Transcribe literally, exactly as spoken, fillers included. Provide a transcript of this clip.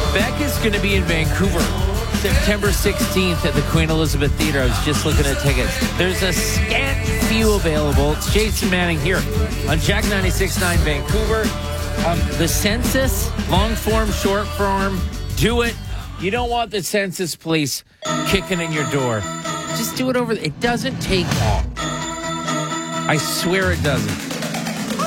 Beck is going to be in Vancouver September sixteenth at the Queen Elizabeth Theatre. I was just looking at tickets. There's a scant few available. It's Jason Manning here on Jack ninety-six point nine Vancouver. Um, the census, long form, short form, do it. You don't want the census police kicking in your door. Just do it over. It doesn't take long. I swear it doesn't.